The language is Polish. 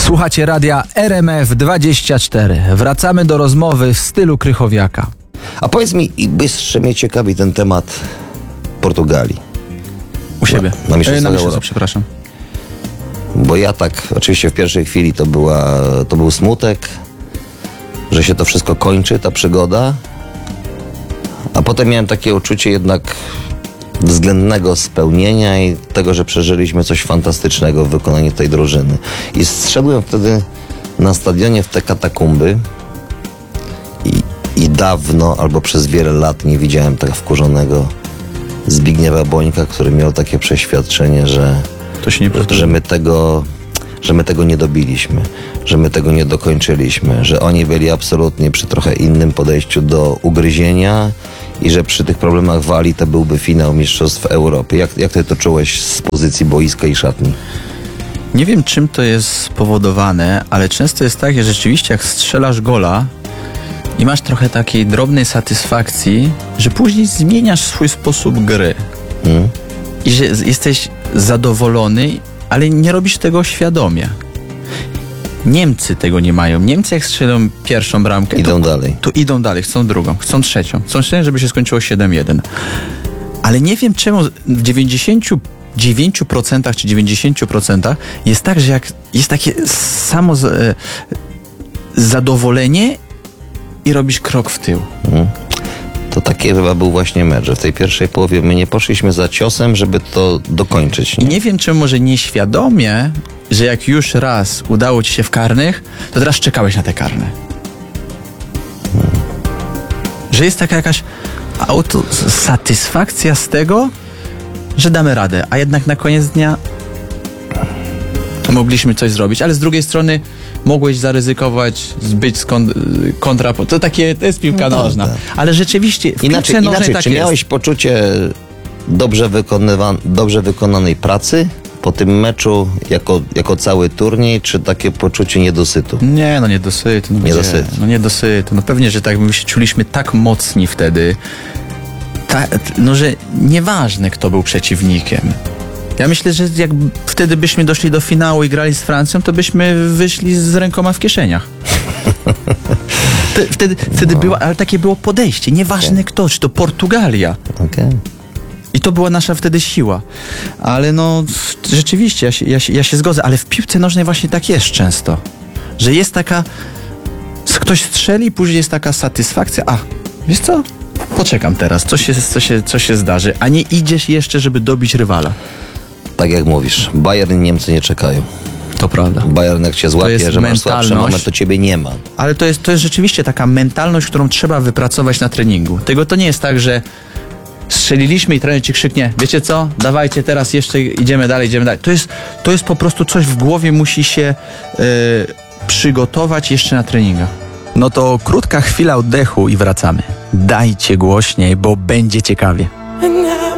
Słuchacie radia RMF24. Wracamy do rozmowy w stylu Krychowiaka. A powiedz mi, i bystrzy mnie ciekawi ten temat Portugalii. U siebie. Na Mistrzostwach Europy. Przepraszam. Bo ja tak, oczywiście w pierwszej chwili to był smutek, że się to wszystko kończy, ta przygoda. A potem miałem takie uczucie jednak względnego spełnienia i tego, że przeżyliśmy coś fantastycznego w wykonaniu tej drużyny. I zszedłem wtedy na stadionie w te katakumby i dawno, albo przez wiele lat nie widziałem tak wkurzonego Zbigniewa Bońka, który miał takie przeświadczenie, że my tego nie dobiliśmy, że my tego nie dokończyliśmy, że oni byli absolutnie przy trochę innym podejściu do ugryzienia i że przy tych problemach Walii to byłby finał Mistrzostw Europy. Jak ty to czułeś z pozycji boiska i szatni? Nie wiem, czym to jest spowodowane, ale często jest tak, że rzeczywiście jak strzelasz gola i masz trochę takiej drobnej satysfakcji, że później zmieniasz swój sposób gry. I że jesteś zadowolony, ale nie robisz tego świadomie. Niemcy tego nie mają. Niemcy jak strzelą pierwszą bramkę, to idą dalej, chcą drugą, chcą trzecią, żeby się skończyło 7-1. Ale nie wiem czemu w 99% czy 90% jest tak, że jak jest takie samo zadowolenie i robisz krok w tył. To taki chyba był właśnie mecz, że w tej pierwszej połowie my nie poszliśmy za ciosem, żeby to dokończyć. Nie wiem, czemu może nieświadomie, że jak już raz udało ci się w karnych, to teraz czekałeś na te karne. Że jest taka jakaś satysfakcja z tego, że damy radę, a jednak na koniec dnia mogliśmy coś zrobić, ale z drugiej strony mogłeś zaryzykować, być kontra... To jest piłka nożna. Tak. Ale rzeczywiście w piłce nożnej tak czy miałeś poczucie dobrze wykonanej pracy po tym meczu jako cały turniej, czy takie poczucie niedosytu? Nie, niedosytu. Niedosytu. No pewnie, że tak my się czuliśmy tak mocni wtedy, że nieważne, kto był przeciwnikiem. Ja myślę, że jak wtedy byśmy doszli do finału i grali z Francją, to byśmy wyszli z rękoma w kieszeniach. Wtedy było, ale takie było podejście. Nieważne kto, czy to Portugalia. I to była nasza wtedy siła. Ale rzeczywiście, ja się zgodzę, ale w piłce nożnej właśnie tak jest często. Że jest taka... Ktoś strzeli, później jest taka satysfakcja. Wiesz co? Poczekam teraz, co się zdarzy. A nie idziesz jeszcze, żeby dobić rywala. Tak jak mówisz, Bayern i Niemcy nie czekają. To prawda. Bayern jak cię złapie, że masz słabszy moment, to ciebie nie ma. Ale to jest rzeczywiście taka mentalność, którą trzeba wypracować na treningu. To nie jest tak, że strzeliliśmy i trener ci krzyknie, wiecie co, dawajcie teraz jeszcze, idziemy dalej. To jest po prostu coś w głowie musi się przygotować jeszcze na treningach. No to krótka chwila oddechu i wracamy. Dajcie głośniej, bo będzie ciekawie.